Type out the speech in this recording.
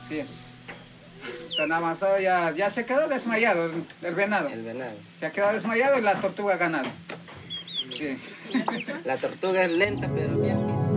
Sí. Tan avanzado ya se quedó desmayado el venado. El venado. Se ha quedado desmayado y la tortuga ha ganado. Sí. La tortuga es lenta, pero bien.